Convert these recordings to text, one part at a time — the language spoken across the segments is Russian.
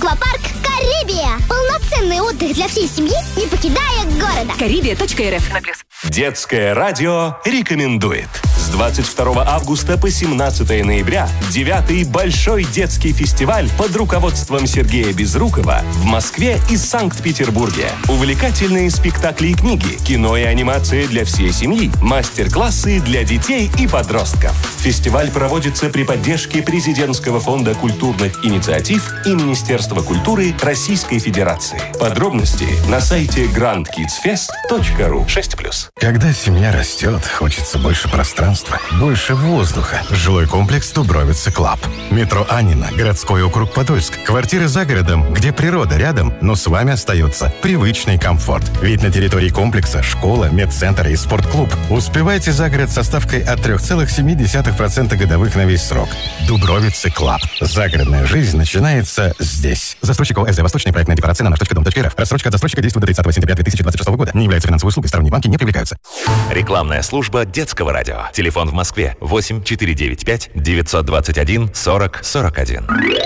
Аквапарк «Карибия». Полноценный отдых для всей семьи, не покидая города. Карибия.рф. Детское радио рекомендует. С 22 августа по 17 ноября 9-й Большой детский фестиваль под руководством Сергея Безрукова в Москве и Санкт-Петербурге. Увлекательные спектакли и книги, кино и анимация для всей семьи, мастер-классы для детей и подростков. Фестиваль проводится при поддержке Президентского фонда культурных инициатив и Министерства культуры Российской Федерации. Подробности на сайте grandkidsfest.ru. 6+. Когда семья растет, хочется больше пространства, больше воздуха. Жилой комплекс Дубровица Клаб. Метро Анина, городской округ Подольск. Квартиры за городом, где природа рядом, но с вами остается привычный комфорт. Ведь на территории комплекса школа, медцентр и спортклуб. Успевайте за город со ставкой от 3,7% годовых на весь срок. Дубровица Клаб. Загородная жизнь начинается здесь. Застройщик ОСД «Восточная проектная декларация» на наш.дом.рф. Рассрочка от застройщика действует до 30 сентября 2026 года. Не является финансовой услугой, сторонние банки не привлекаются. Рекламная служба детского радио. Телефон в Москве 8 495 921 40 41.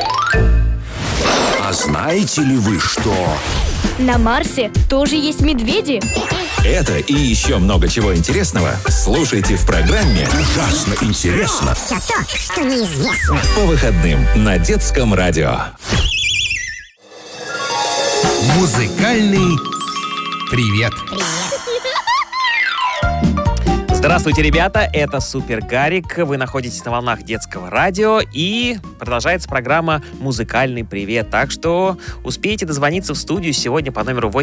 А знаете ли вы, что... На Марсе тоже есть медведи. Это и еще много чего интересного слушайте в программе «Ужасно интересно». Все то, что неизвестно. По выходным на детском радио. Музыкальный привет. Здравствуйте, ребята, это Супер Гарик. Вы находитесь на волнах детского радио, и продолжается программа «Музыкальный привет». Так что успейте дозвониться в студию сегодня по номеру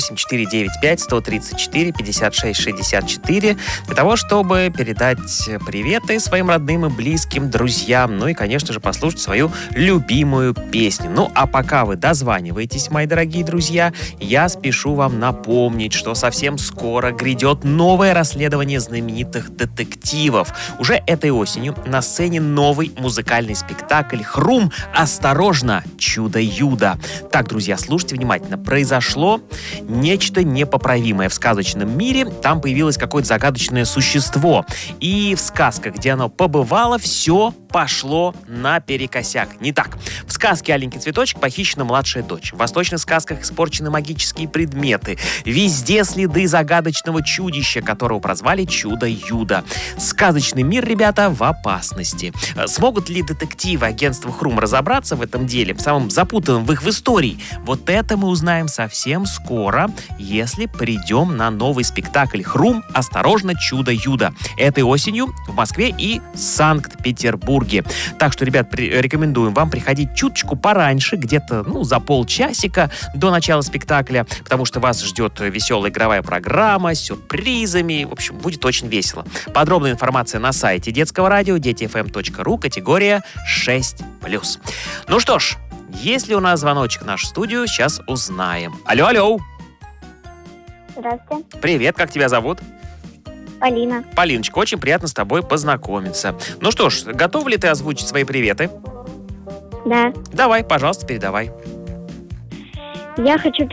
8495-134-56-64 для того, чтобы передать приветы своим родным и близким, друзьям, ну и, конечно же, послушать свою любимую песню. Ну, а пока вы дозваниваетесь, мои дорогие друзья, я спешу вам напомнить, что совсем скоро грядет новое расследование знаменитых детективов. Уже этой осенью на сцене новый музыкальный спектакль «Хрум. Осторожно! Чудо-юдо». Так, друзья, слушайте внимательно. Произошло нечто непоправимое в сказочном мире. Там появилось какое-то загадочное существо. И в сказках, где оно побывало, все пошло наперекосяк. Не так. В сказке «Аленький цветочек» похищена младшая дочь. В восточных сказках испорчены магические предметы. Везде следы загадочного чудища, которого прозвали Чудо-юдо. Сказочный мир, ребята, в опасности. Смогут ли детективы агентства «Хрум» разобраться в этом деле, самым запутанным в их истории? Вот это мы узнаем совсем скоро, если придем на новый спектакль «Хрум. Осторожно! Чудо-юдо». Этой осенью в Москве и Санкт-Петербурге. Так что, ребят, рекомендуем вам приходить чуточку пораньше, где-то, за полчасика до начала спектакля, потому что вас ждет веселая игровая программа с сюрпризами. В общем, будет очень весело. Подробная информация на сайте детского радио детифм.ру, категория 6+. Ну что ж, есть ли у нас звоночек в нашу студию, сейчас узнаем. Алло. Здравствуйте. Привет, как тебя зовут? Полина. Полиночка, очень приятно с тобой познакомиться. Ну что ж, готова ли ты озвучить свои приветы? Да. Давай, пожалуйста, передавай. Я хочу